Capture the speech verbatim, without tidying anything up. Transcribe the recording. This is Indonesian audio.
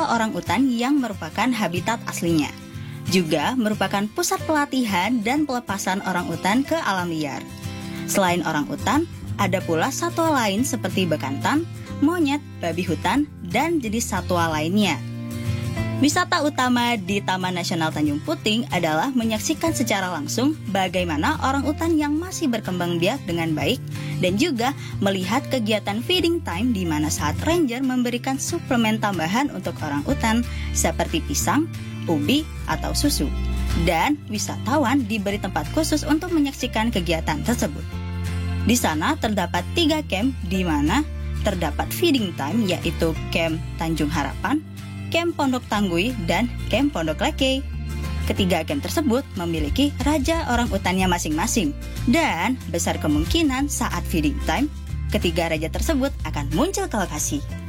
satwa orangutan yang merupakan habitat aslinya. Juga merupakan pusat pelatihan dan pelepasan orangutan ke alam liar. Selain orangutan, ada pula satwa lain seperti bekantan, monyet, babi hutan, dan jenis satwa lainnya. Wisata utama di Taman Nasional Tanjung Puting adalah menyaksikan secara langsung bagaimana orangutan yang masih berkembang biak dengan baik dan juga melihat kegiatan feeding time di mana saat ranger memberikan suplemen tambahan untuk orangutan seperti pisang, ubi, atau susu. Dan wisatawan diberi tempat khusus untuk menyaksikan kegiatan tersebut. Di sana terdapat tiga camp di mana terdapat feeding time, yaitu Camp Tanjung Harapan, Camp Pondok Tanggui, dan Camp Pondok Leke. Ketiga camp tersebut memiliki raja orangutannya masing-masing. Dan besar kemungkinan saat feeding time, ketiga raja tersebut akan muncul ke lokasi.